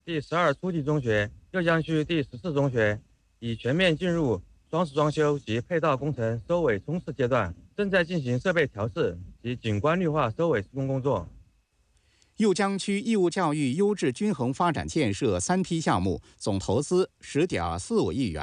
第12初级中学、右江区第14中学已全面进入装饰装修及配套工程收尾冲刺阶段，正在进行设备调试及景观绿化收尾施工工作。 右江区义务教育优质均衡发展建设3批项目总投资10.45亿元。